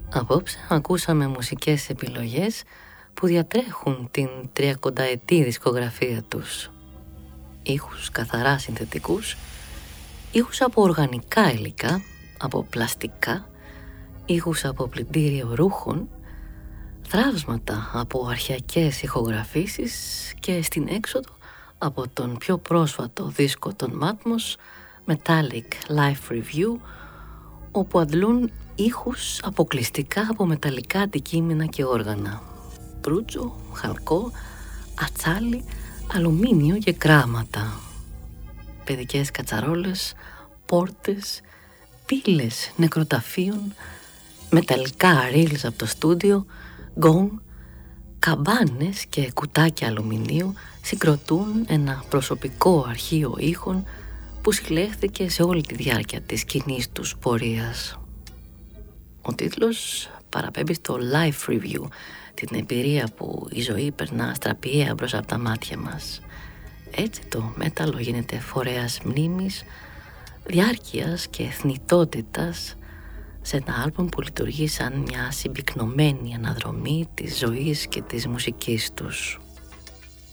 Απόψε ακούσαμε μουσικές επιλογές που διατρέχουν την 30ετή δισκογραφία τους. Ήχους καθαρά συνθετικούς, ήχους από οργανικά υλικά, από πλαστικά, ήχους από πλυντήριο ρούχων, θραύσματα από αρχαιακές ηχογραφήσεις και στην έξοδο από τον πιο πρόσφατο δίσκο των Matmos, Metallic Live Review, όπου αντλούν ήχους αποκλειστικά από μεταλλικά αντικείμενα και όργανα. Μπρούτζο, χαλκό, ατσάλι, αλουμίνιο και κράματα. Παιδικές κατσαρόλες, πόρτες, πύλες νεκροταφείων, μεταλλικά ρίλς από το στούντιο, γκονγκ, καμπάνες και κουτάκια αλουμινίου συγκροτούν ένα προσωπικό αρχείο ήχων που συλλέχθηκε σε όλη τη διάρκεια της κοινής τους πορείας. Ο τίτλος παραπέμπει στο Life Review, την εμπειρία που η ζωή περνά στραπιαία μπρος από τα μάτια μας. Έτσι το μέταλλο γίνεται φορέας μνήμης, διάρκειας και θνητότητας σε ένα άλμπομ που λειτουργεί σαν μια συμπυκνωμένη αναδρομή της ζωής και της μουσικής τους.